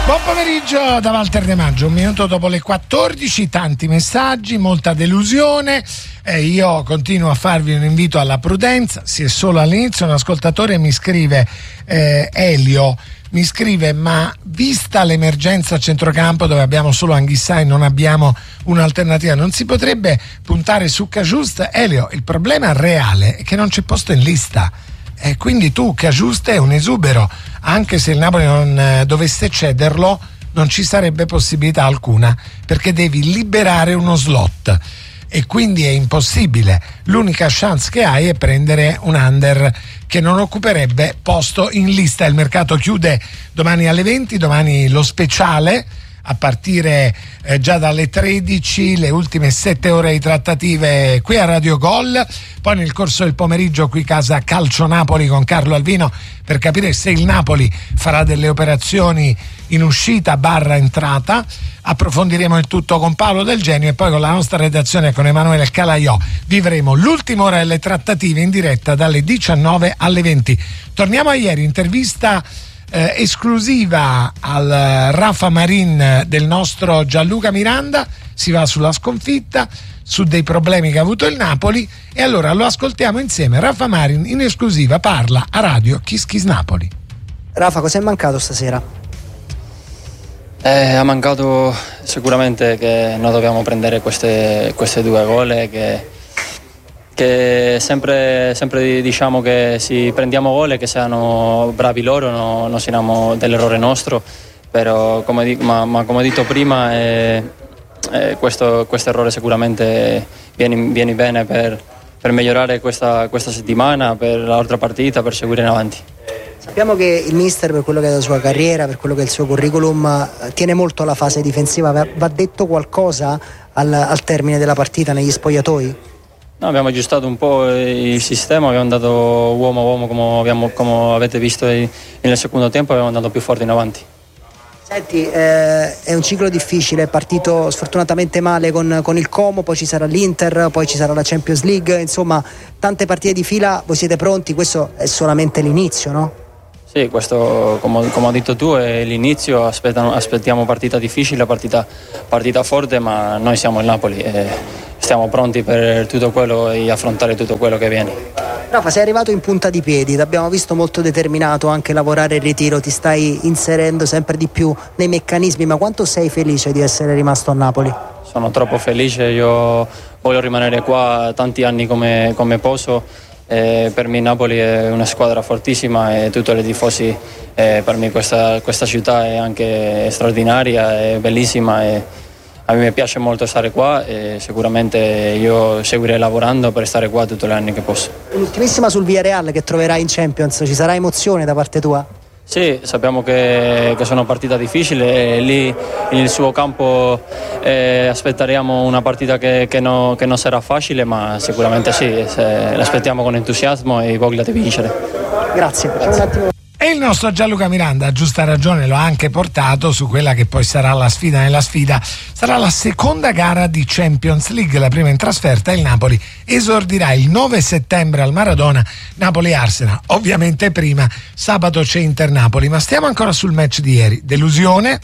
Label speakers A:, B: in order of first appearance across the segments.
A: Buon pomeriggio da Walter De Maggio, un minuto dopo le 14, tanti messaggi, molta delusione. Io continuo a farvi un invito alla prudenza, si è solo all'inizio. Un ascoltatore mi scrive, Elio, mi scrive: ma vista l'emergenza a centrocampo dove abbiamo solo Anghissà e non abbiamo un'alternativa, non si potrebbe puntare su Cagiust? Elio, il problema reale è che non c'è posto in lista. Quindi tu, Cagiust è un esubero, anche se il Napoli non dovesse cederlo non ci sarebbe possibilità alcuna, perché devi liberare uno slot e quindi è impossibile. L'unica chance che hai è prendere un under che non occuperebbe posto in lista. Il mercato chiude domani alle 20, domani lo speciale a partire già dalle 13, le ultime 7 ore di trattative qui a Radio Gol, poi nel corso del pomeriggio qui casa Calcio Napoli con Carlo Alvino per capire se il Napoli farà delle operazioni in uscita / entrata. Approfondiremo il tutto con Paolo Del Genio e poi con la nostra redazione, con Emanuele Calaiò, vivremo l'ultima ora delle trattative in diretta dalle 19 alle 20. Torniamo a ieri, intervista esclusiva al Rafa Marin del nostro Gianluca Miranda. Si va sulla sconfitta, su dei problemi che ha avuto il Napoli, e allora lo ascoltiamo insieme. Rafa Marin in esclusiva parla a radio Kiss Kiss Napoli. Rafa, cos'è mancato stasera?
B: Ha mancato sicuramente che noi dobbiamo prendere queste 2 gol, che sempre diciamo che se prendiamo gol che siano bravi loro, non siamo dell'errore nostro, però come ho detto prima questo errore sicuramente viene bene per migliorare questa settimana, per l'altra partita, per seguire in avanti.
C: Sappiamo che il mister, per quello che è la sua carriera, per quello che è il suo curriculum, tiene molto alla fase difensiva. Va detto qualcosa al termine della partita negli spogliatoi?
B: No, abbiamo aggiustato un po' il sistema, abbiamo andato uomo a uomo come avete visto nel secondo tempo, abbiamo andato più forte in avanti.
C: Senti, è un ciclo difficile, è partito sfortunatamente male con il Como, poi ci sarà l'Inter, poi ci sarà la Champions League, insomma tante partite di fila. Voi siete pronti? Questo è solamente l'inizio, no?
B: Sì, questo come hai detto tu è l'inizio, aspettiamo partita difficile, partita forte, ma noi siamo il Napoli e stiamo pronti per tutto quello e affrontare tutto quello che viene.
C: Rafa, sei arrivato in punta di piedi, ti abbiamo visto molto determinato anche lavorare il ritiro, ti stai inserendo sempre di più nei meccanismi, ma quanto sei felice di essere rimasto a Napoli?
B: Sono troppo felice, io voglio rimanere qua tanti anni come posso. Per me Napoli è una squadra fortissima e tutti i tifosi, per me questa città è anche straordinaria, è bellissima e a me piace molto stare qua e sicuramente io seguirei lavorando per stare qua tutti gli anni che posso.
C: Un'ultimissima sul Villarreal che troverai in Champions, ci sarà emozione da parte tua?
B: Sì, sappiamo che sono partita difficile e lì nel suo campo aspetteremo una partita che non sarà facile, ma sicuramente sì, l'aspettiamo con entusiasmo e voglia di vincere.
C: Grazie. Un attimo.
A: E il nostro Gianluca Miranda, a giusta ragione, lo ha anche portato su quella che poi sarà la sfida nella sfida. Sarà la seconda gara di Champions League, la prima in trasferta. Il Napoli esordirà il 9 settembre al Maradona, Napoli-Arsenal. Ovviamente prima, sabato c'è Inter-Napoli, ma stiamo ancora sul match di ieri. Delusione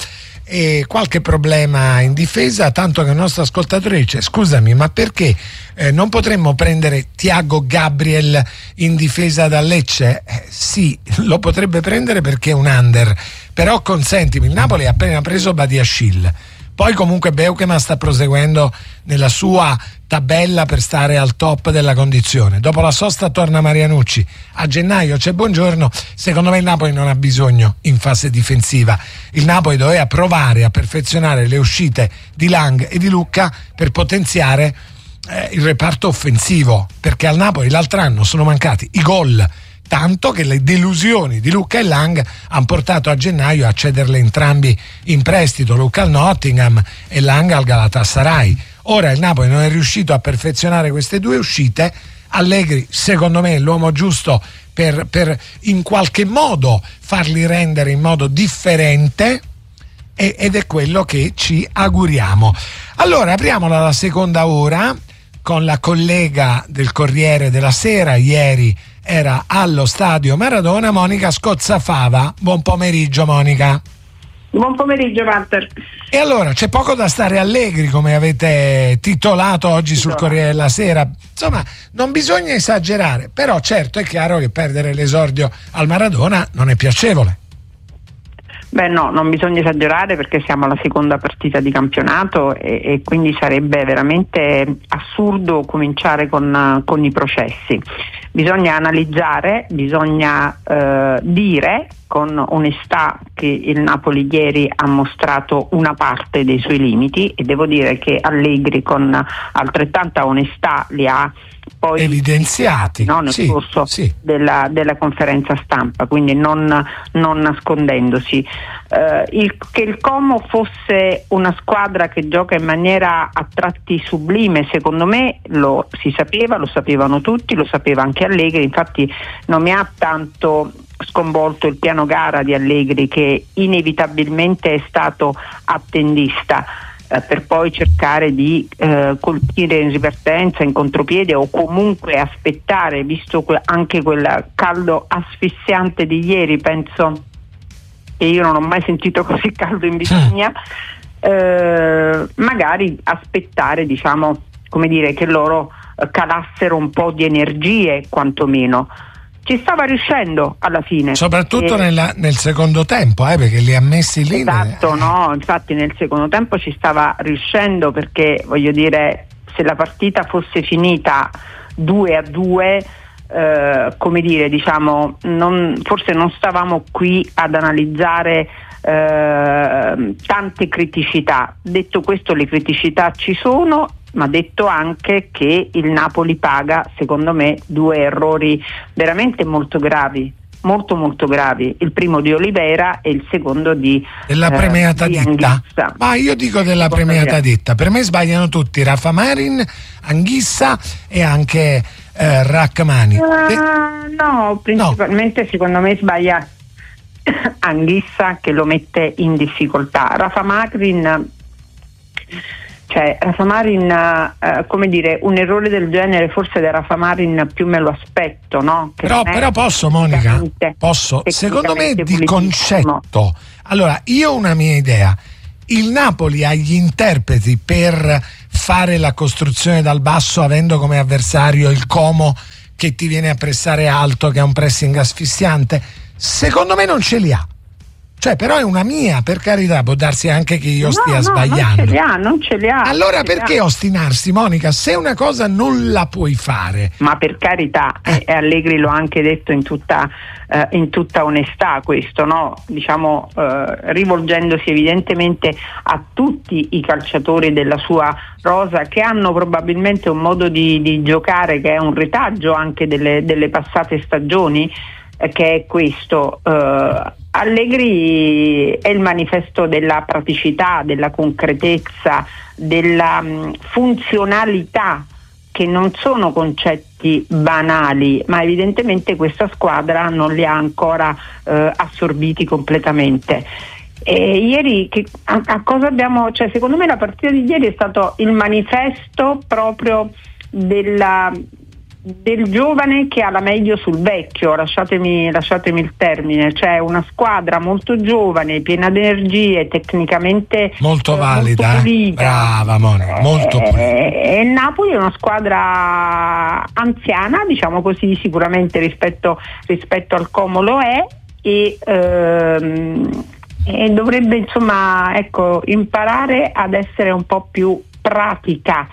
A: e qualche problema in difesa, tanto che il nostro ascoltatore dice: scusami, ma perché non potremmo prendere Thiago Gabriel in difesa da Lecce? Sì, lo potrebbe prendere perché è un under, però consentimi, il Napoli ha appena preso Badiashile, poi comunque Beukema sta proseguendo nella sua tabella per stare al top della condizione. Dopo la sosta torna Marianucci, a gennaio c'è Buongiorno. Secondo me il Napoli non ha bisogno in fase difensiva, il Napoli doveva provare a perfezionare le uscite di Lang e di Lucca per potenziare il reparto offensivo, perché al Napoli l'altro anno sono mancati i gol, tanto che le delusioni di Lucca e Lang hanno portato a gennaio a cederle entrambi in prestito, Lucca al Nottingham e Lang al Galatasaray. Ora il Napoli non è riuscito a perfezionare queste 2 uscite. Allegri secondo me è l'uomo giusto per in qualche modo farli rendere in modo differente, ed è quello che ci auguriamo. Allora apriamola la seconda ora con la collega del Corriere della Sera, ieri era allo stadio Maradona, Monica Scozzafava. Buon pomeriggio Monica.
D: Buon pomeriggio, Walter.
A: E allora c'è poco da stare allegri, come avete titolato oggi sul Corriere della Sera. Insomma, non bisogna esagerare, però certo è chiaro che perdere l'esordio al Maradona non è piacevole.
D: Beh no, non bisogna esagerare perché siamo alla seconda partita di campionato e quindi sarebbe veramente assurdo cominciare con i processi. Bisogna analizzare, bisogna dire con onestà che il Napoli ieri ha mostrato una parte dei suoi limiti e devo dire che Allegri con altrettanta onestà li ha poi
A: evidenziati
D: nel corso della conferenza stampa, quindi non nascondendosi. Che il Como fosse una squadra che gioca in maniera a tratti sublime, secondo me lo si sapeva, lo sapevano tutti, lo sapeva anche Allegri, infatti non mi ha tanto sconvolto il piano gara di Allegri, che inevitabilmente è stato attendista per poi cercare di colpire in ripartenza, in contropiede o comunque aspettare, visto anche quel caldo asfissiante di ieri, penso che io non ho mai sentito così caldo in vita mia, magari aspettare, diciamo, come dire, che loro calassero un po' di energie quantomeno. Ci stava riuscendo alla fine,
A: soprattutto nel secondo tempo, perché li ha messi lì.
D: Esatto, no, infatti nel secondo tempo ci stava riuscendo, perché voglio dire, se la partita fosse finita 2-2, come dire, diciamo, forse non stavamo qui ad analizzare tante criticità. Detto questo, le criticità ci sono, ma detto anche che il Napoli paga, secondo me, 2 errori veramente molto gravi, molto molto gravi, il primo di Oliveira e il secondo
A: della premiata ditta. Ma io dico della premiata ditta, per me sbagliano tutti, Rafa Marin, Anghissa e anche Rachmani.
D: No, principalmente secondo me sbaglia Anghissa, che lo mette in difficoltà. Rafa Marin, come dire, un errore del genere forse da Rafa Marin più me lo aspetto, no?
A: Però posso, Monica? Posso? Secondo me di concetto. Allora, io ho una mia idea. Il Napoli ha gli interpreti per fare la costruzione dal basso, avendo come avversario il Como che ti viene a pressare alto, che ha un pressing asfissiante? Secondo me non ce li ha. Cioè, però è una mia, per carità, può darsi anche che io stia sbagliando.
D: Non ce li ha.
A: Allora perché ostinarsi, Monica? Se una cosa non la puoi fare.
D: Ma per carità, Allegri lo ha anche detto in tutta onestà questo, no? Diciamo, rivolgendosi evidentemente a tutti i calciatori della sua rosa, che hanno probabilmente un modo di giocare che è un retaggio anche delle passate stagioni, che è questo. Allegri è il manifesto della praticità, della concretezza, della funzionalità, che non sono concetti banali, ma evidentemente questa squadra non li ha ancora assorbiti completamente. E ieri a cosa abbiamo, cioè, secondo me la partita di ieri è stato il manifesto proprio del giovane che ha la meglio sul vecchio, lasciatemi il termine, cioè una squadra molto giovane, piena di energie, tecnicamente
A: molto valida,
D: molto pulita.
A: Brava Monica, molto pulita.
D: E il Napoli è una squadra anziana, diciamo così, sicuramente rispetto al Como lo è, e dovrebbe, insomma, ecco, imparare ad essere un po' più pratica.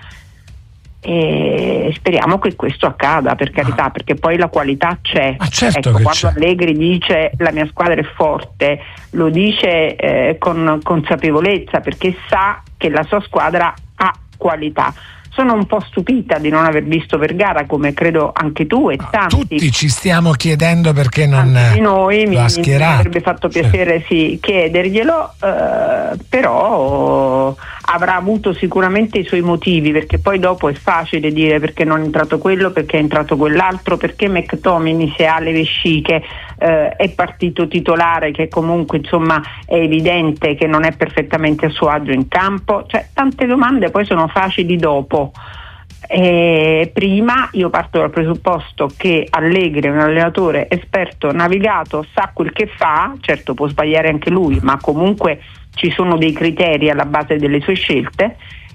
D: E speriamo che questo accada, per carità, perché poi la qualità c'è.
A: Certo,
D: ecco,
A: che
D: quando
A: c'è.
D: Allegri dice la mia squadra è forte, lo dice con consapevolezza, perché sa che la sua squadra ha qualità. Sono un po' stupita di non aver visto Vergara, come credo anche tu e tanti.
A: Tutti ci stiamo chiedendo perché non
D: di noi mi avrebbe fatto piacere chiederglielo, però avrà avuto sicuramente i suoi motivi, perché poi dopo è facile dire perché non è entrato quello, perché è entrato quell'altro, perché McTominay, se ha le vesciche, è partito titolare, che comunque, insomma, è evidente che non è perfettamente a suo agio in campo. Cioè, tante domande poi sono facili dopo. Prima io parto dal presupposto che Allegri è un allenatore esperto, navigato, sa quel che fa, certo può sbagliare anche lui, ma comunque ci sono dei criteri alla base delle sue scelte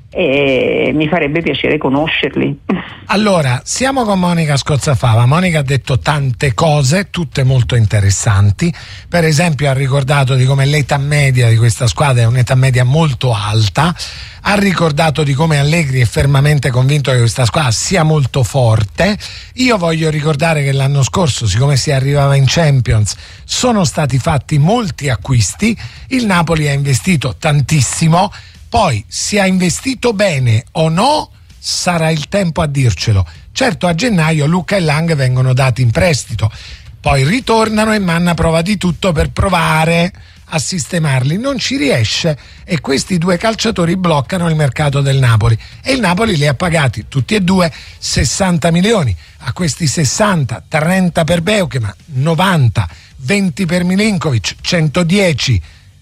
D: e mi farebbe piacere conoscerli.
A: Allora, siamo con Monica Scozzafava. Monica ha detto tante cose, tutte molto interessanti. Per esempio ha ricordato di come l'età media di questa squadra è un'età media molto alta, ha ricordato di come Allegri è fermamente convinto che questa squadra sia molto forte. Io voglio ricordare che l'anno scorso, siccome si arrivava in Champions, sono stati fatti molti acquisti, il Napoli ha investito tantissimo. Poi, se ha investito bene o no, sarà il tempo a dircelo. Certo, a gennaio Lucca e Lang vengono dati in prestito, poi ritornano e Manna prova di tutto per provare a sistemarli. Non ci riesce e questi due calciatori bloccano il mercato del Napoli. E il Napoli li ha pagati tutti e due 60 milioni. A questi 60, 30 per Beukema, 90, 20 per Milinkovic, 110.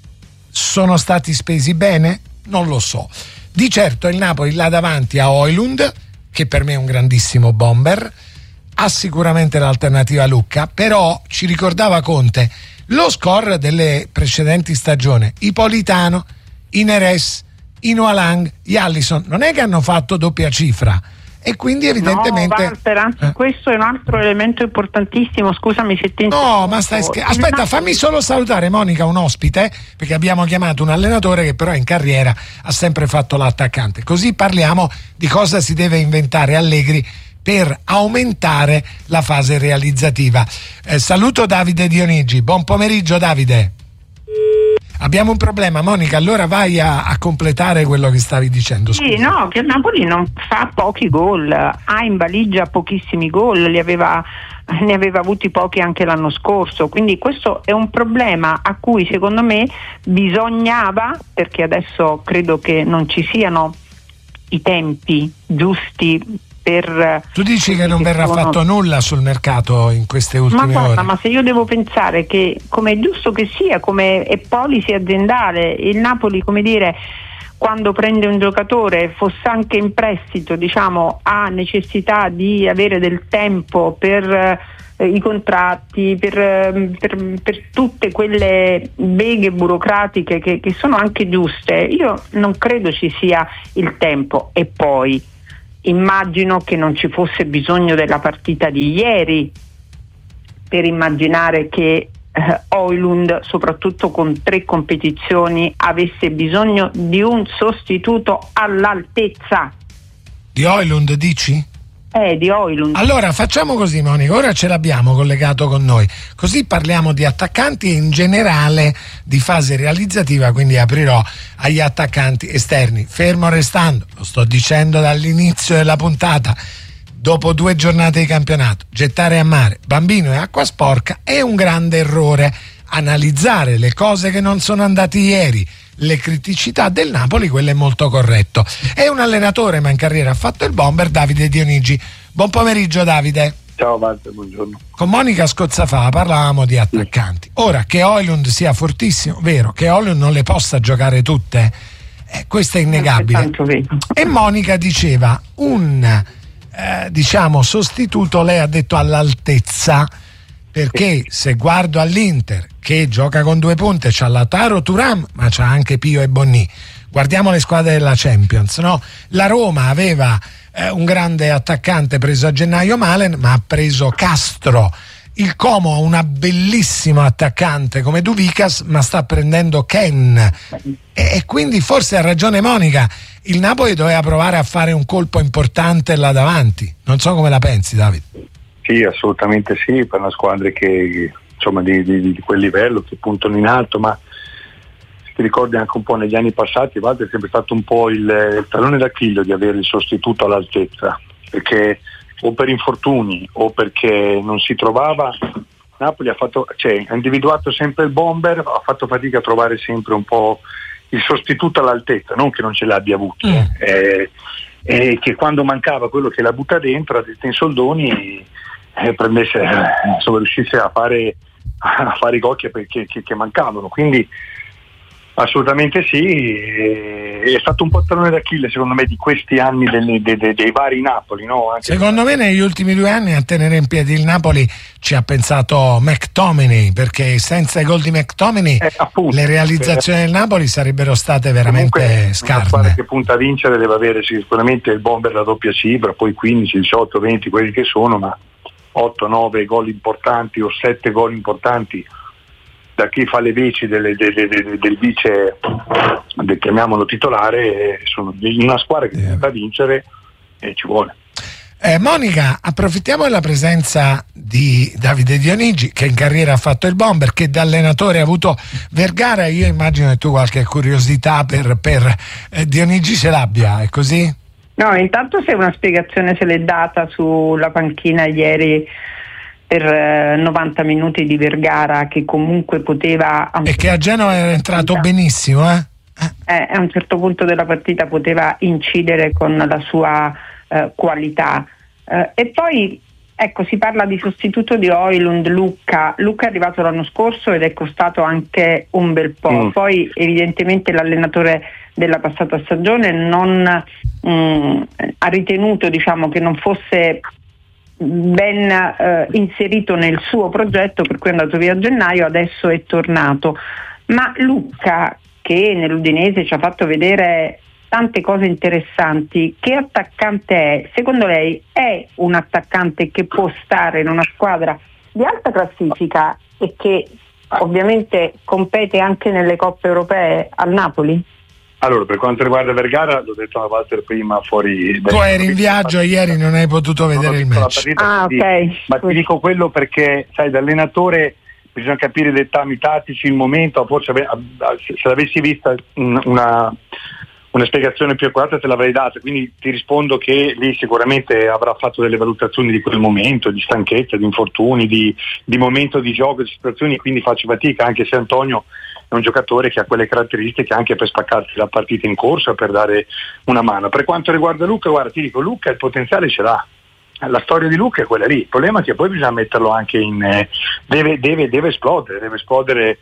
A: Sono stati spesi bene? Non lo so. Di certo il Napoli là davanti a Højlund, che per me è un grandissimo bomber, ha sicuramente l'alternativa Lucca, però ci ricordava Conte lo score delle precedenti stagioni: Ipolitano, Neres, Inoalang, Alisson, non è che hanno fatto doppia cifra. E quindi evidentemente
D: no, Walter, anzi questo è un altro elemento importantissimo. Scusami se ti
A: no, ma aspetta, fammi solo salutare Monica, un ospite, perché abbiamo chiamato un allenatore che però in carriera ha sempre fatto l'attaccante, così parliamo di cosa si deve inventare Allegri per aumentare la fase realizzativa. Saluto Davide Dionigi. Buon pomeriggio Davide. Abbiamo un problema, Monica, allora vai a completare quello che stavi dicendo. Scusa.
D: Sì, no, che il Napoli non fa pochi gol, ha in valigia pochissimi gol, ne aveva avuti pochi anche l'anno scorso, quindi questo è un problema a cui secondo me bisognava, perché adesso credo che non ci siano i tempi giusti per...
A: Tu dici che non verrà fatto nulla sul mercato in queste ultime ore?
D: Ma se io devo pensare che, come è giusto che sia, come è policy aziendale, il Napoli, come dire, quando prende un giocatore, fosse anche in prestito, diciamo, ha necessità di avere del tempo per i contratti, per tutte quelle beghe burocratiche che sono anche giuste. Io non credo ci sia il tempo. E poi immagino che non ci fosse bisogno della partita di ieri per immaginare che Højlund, soprattutto con 3 competizioni, avesse bisogno di un sostituto all'altezza.
A: Di Højlund dici?
D: Di Højlund.
A: Allora facciamo così, Monica, ora ce l'abbiamo collegato con noi, così parliamo di attaccanti e in generale di fase realizzativa, quindi aprirò agli attaccanti esterni, fermo restando, lo sto dicendo dall'inizio della puntata, dopo 2 giornate di campionato, gettare a mare bambino e acqua sporca è un grande errore. Analizzare le cose che non sono andate ieri, le criticità del Napoli, quello è molto corretto. È un allenatore, ma in carriera ha fatto il bomber, Davide Dionigi. Buon pomeriggio Davide.
E: Ciao Walter, buongiorno.
A: Con Monica Scozzafava parlavamo di attaccanti. Ora, che Højlund sia fortissimo, vero, che Højlund non le possa giocare tutte, questo è innegabile. E Monica diceva un sostituto, lei ha detto all'altezza, perché se guardo all'Inter che gioca con 2 punte, c'ha Lautaro Thuram ma c'ha anche Pio e Bonni, guardiamo le squadre della Champions, no? La Roma aveva un grande attaccante preso a gennaio, Malen, ma ha preso Castro. Il Como ha una bellissima attaccante come Duvikas, ma sta prendendo Ken, e quindi forse ha ragione Monica, il Napoli doveva provare a fare un colpo importante là davanti. Non so come la pensi Davide.
E: Sì, assolutamente sì, per una squadra che insomma di quel livello, che puntano in alto, ma se ti ricordi anche un po' negli anni passati, Walter è sempre stato un po' il tallone d'Achille di avere il sostituto all'altezza, perché o per infortuni o perché non si trovava, Napoli ha individuato sempre il bomber, ha fatto fatica a trovare sempre un po' il sostituto all'altezza, non che non ce l'abbia avuto, e che quando mancava quello che la butta dentro, a detta in soldoni, riuscisse a fare i gol che mancavano. Quindi Assolutamente sì, è stato un po' il tallone d'Achille secondo me di questi anni dei vari Napoli, no? Anche
A: secondo me negli ultimi 2 anni a tenere in piedi il Napoli ci ha pensato McTominay, perché senza i gol di McTominay le realizzazioni del Napoli sarebbero state veramente scarne.
E: Una squadra che punta a vincere deve avere sicuramente il bomber, la doppia cifra, poi 15, 18, 20 quelli che sono, ma 8, 9 gol importanti o 7 gol importanti da chi fa le veci del vice, chiamiamolo titolare, sono in una squadra che punta a vincere e ci vuole.
A: Monica, approfittiamo della presenza di Davide Dionigi, che in carriera ha fatto il bomber, che da allenatore ha avuto Vergara. Io immagino che tu qualche curiosità per Dionigi ce l'abbia, è così?
D: No, intanto se una spiegazione se l'è data sulla panchina ieri per 90 minuti di Vergara, che comunque poteva...
A: E che a Genova era entrato benissimo, a
D: un certo punto della partita poteva incidere con la sua qualità. E poi, ecco, si parla di sostituto di Højlund. Luca è arrivato l'anno scorso ed è costato anche un bel po'. Poi evidentemente l'allenatore della passata stagione non ha ritenuto, diciamo, che non fosse ben inserito nel suo progetto, per cui è andato via a gennaio, adesso è tornato. Ma Luca, che nell'Udinese ci ha fatto vedere tante cose interessanti, che attaccante è? Secondo lei è un attaccante che può stare in una squadra di alta classifica e che ovviamente compete anche nelle coppe europee al Napoli?
E: Allora, per quanto riguarda Vergara, l'ho detto a Walter prima fuori.
A: Tu eri in viaggio ieri, non hai potuto vedere il match.
D: Ok.
E: Ma ti dico quello perché, sai, da allenatore bisogna capire i dettami tattici, il momento. Forse se l'avessi vista una spiegazione più accurata te l'avrei data, quindi ti rispondo che lì sicuramente avrà fatto delle valutazioni di quel momento, di stanchezza, di infortuni, di momento di gioco, di situazioni, quindi faccio fatica, anche se Antonio è un giocatore che ha quelle caratteristiche anche per spaccarsi la partita in corsa, per dare una mano. Per quanto riguarda Luca, guarda, ti dico, Luca il potenziale ce l'ha. La storia di Luca è quella lì, il problema è che poi bisogna metterlo anche deve esplodere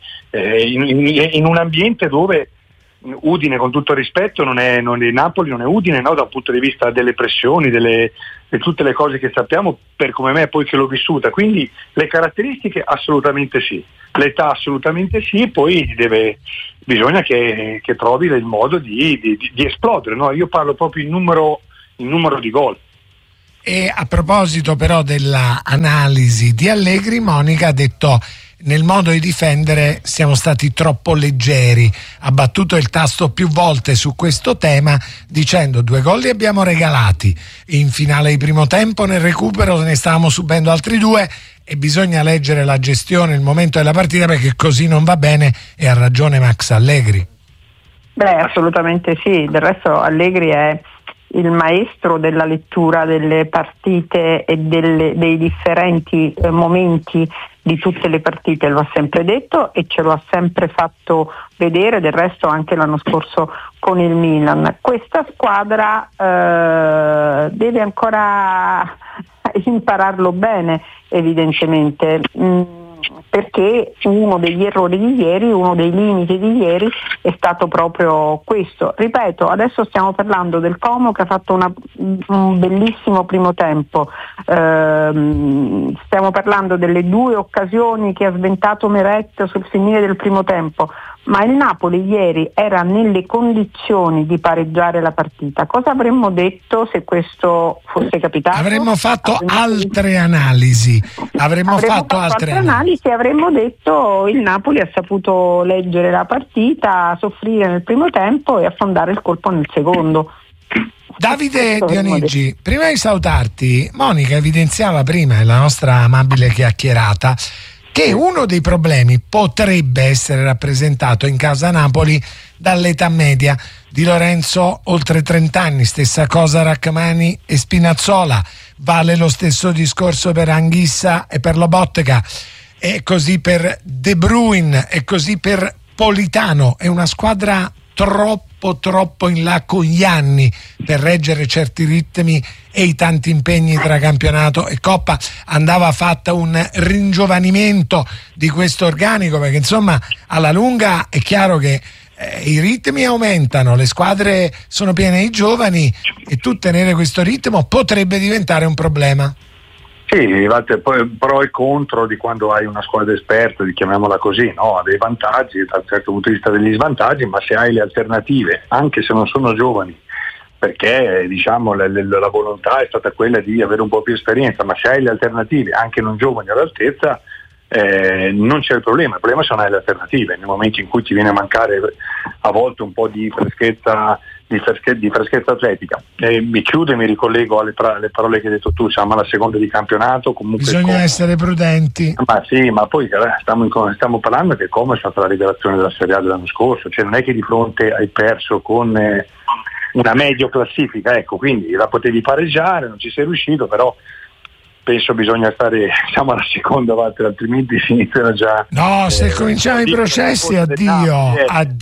E: in un ambiente dove Udine, con tutto il rispetto, non è Napoli, non è Udine, no, dal punto di vista delle pressioni, di tutte le cose che sappiamo, per come me poi che l'ho vissuta. Quindi le caratteristiche assolutamente sì, l'età assolutamente sì, poi bisogna che trovi il modo di esplodere, no? Io parlo proprio in numero di gol.
A: E a proposito però della analisi di Allegri, Monica ha detto: nel modo di difendere siamo stati troppo leggeri, ha battuto il tasto più volte su questo tema dicendo 2 gol li abbiamo regalati, in finale di primo tempo nel recupero ne stavamo subendo altri 2 e bisogna leggere la gestione, il momento della partita, perché così non va bene, e ha ragione Max Allegri.
D: Beh, assolutamente sì, del resto Allegri è il maestro della lettura delle partite e dei differenti momenti di tutte le partite, lo ha sempre detto e ce lo ha sempre fatto vedere, del resto anche l'anno scorso con il Milan. Questa squadra deve ancora impararlo bene, evidentemente, perché uno degli errori di ieri, uno dei limiti di ieri è stato proprio questo. Ripeto, adesso stiamo parlando del Como che ha fatto un bellissimo primo tempo, stiamo parlando delle 2 occasioni che ha sventato Meret sul finire del primo tempo, ma il Napoli ieri era nelle condizioni di pareggiare la partita. Cosa avremmo detto se questo fosse capitato?
A: Avremmo fatto altre analisi. Avremmo fatto altre analisi.
D: Avremmo detto il Napoli ha saputo leggere la partita, soffrire nel primo tempo e affondare il colpo nel secondo.
A: Davide Dionigi, prima di salutarti, Monica evidenziava prima nella nostra amabile chiacchierata che uno dei problemi potrebbe essere rappresentato in casa Napoli dall'età media di Lorenzo, oltre 30 anni, stessa cosa Rachmani e Spinazzola, vale lo stesso discorso per Anghissa e per Lobotka, e così per De Bruyne, e così per Politano. È una squadra troppo in là con gli anni per reggere certi ritmi e i tanti impegni tra campionato e Coppa. Andava fatta un ringiovanimento di questo organico, perché insomma alla lunga è chiaro che i ritmi aumentano, le squadre sono piene di giovani e tu tenere questo ritmo potrebbe diventare un problema.
E: Sì, poi pro e contro di quando hai una squadra esperta, chiamiamola così, no? Ha dei vantaggi, dal certo punto di vista degli svantaggi, ma se hai le alternative, anche se non sono giovani, perché diciamo la volontà è stata quella di avere un po' più esperienza, ma se hai le alternative, anche non giovani all'altezza, non c'è il problema sono le alternative. Nel momento in cui ti viene a mancare a volte un po' di freschezza atletica, mi chiudo e mi ricollego alle parole che hai detto tu, siamo alla seconda di campionato, comunque
A: bisogna essere prudenti.
E: Ma sì, ma poi stiamo parlando che Como è stata la rivelazione della Serie A dell'anno scorso, cioè non è che di fronte hai perso con una medio classifica, ecco, quindi la potevi pareggiare, non ci sei riuscito, però penso bisogna stare, siamo alla seconda volta, altrimenti si iniziano già.
A: No, se cominciamo i processi, addio.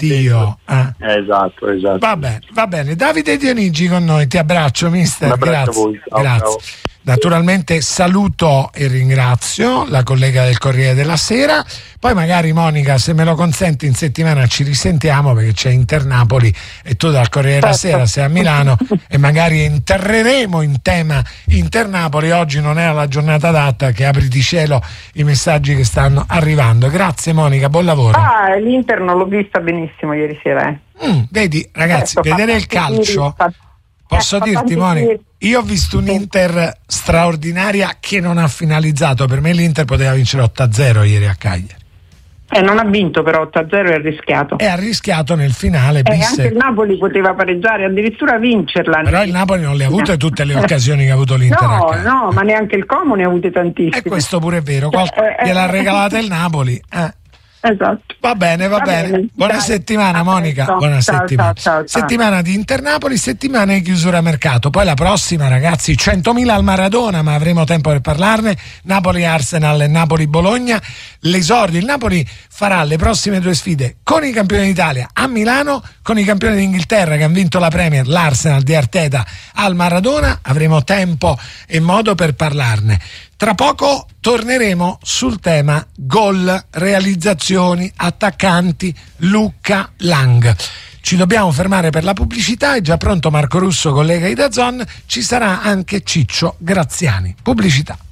E: Esatto.
A: Va bene. Davide Dionigi con noi, ti abbraccio, mister. Grazie.
E: A voi.
A: Grazie.
E: Ciao.
A: Naturalmente saluto e ringrazio la collega del Corriere della Sera. Poi magari, Monica, se me lo consenti, in settimana ci risentiamo, perché c'è Inter-Napoli e tu dal Corriere della Sera sei a Milano e magari interreremo in tema Inter-Napoli. Oggi non era la giornata adatta, che apri di cielo i messaggi che stanno arrivando. Grazie Monica, buon lavoro.
D: L'Inter non l'ho vista benissimo ieri sera.
A: Vedi ragazzi, vedere il calcio, posso dirti, Monica, io ho visto un'Inter straordinaria che non ha finalizzato. Per me l'Inter poteva vincere 8-0 ieri a Cagliari.
D: Non ha vinto, però 8-0 è arrischiato.
A: È arrischiato nel finale.
D: Anche il Napoli poteva pareggiare, addirittura vincerla.
A: Però il Napoli non le ha avute tutte le occasioni che ha avuto l'Inter.
D: No, ma neanche il Como ne ha avute tantissime.
A: E questo pure è vero. Gliel'ha regalata il Napoli.
D: Esatto.
A: Va bene. Buona settimana, Monica. Buona settimana.
D: Ciao.
A: Settimana di Inter-Napoli, settimana di chiusura mercato. Poi la prossima, ragazzi, 100.000 al Maradona, ma avremo tempo per parlarne. Napoli-Arsenal e Napoli-Bologna. L'esordio, il Napoli farà le prossime 2 sfide con i campioni d'Italia a Milano, con i campioni d'Inghilterra che hanno vinto la Premier, l'Arsenal di Arteta al Maradona. Avremo tempo e modo per parlarne. Tra poco torneremo sul tema gol, realizzazioni, attaccanti, Lucca, Lang. Ci dobbiamo fermare per la pubblicità, è già pronto Marco Russo, collega di DAZN, ci sarà anche Ciccio Graziani. Pubblicità.